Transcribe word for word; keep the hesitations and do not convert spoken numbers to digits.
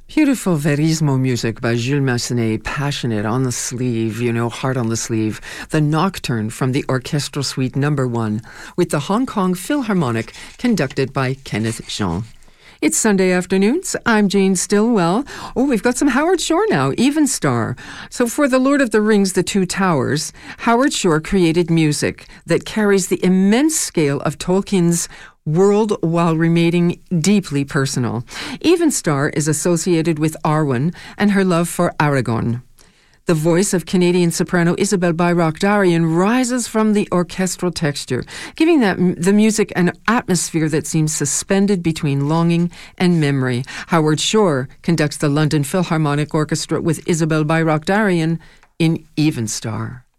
Beautiful Verismo music by Jules Massenet, passionate, on the sleeve, you know, heart on the sleeve. The Nocturne from the Orchestral Suite Number One, with the Hong Kong Philharmonic, conducted by Kenneth Jean. It's Sunday afternoons. I'm Jane Stillwell. Oh, we've got some Howard Shore now, Even Star. So for The Lord of the Rings, The Two Towers, Howard Shore created music that carries the immense scale of Tolkien's world while remaining deeply personal. Even Star is associated with Arwen and her love for Aragorn. The voice of Canadian soprano Isabelle Bayrak-Darrian rises from the orchestral texture, giving that the music an atmosphere that seems suspended between longing and memory. Howard Shore conducts the London Philharmonic Orchestra with Isabelle Bayrak-Darrian in Even Star.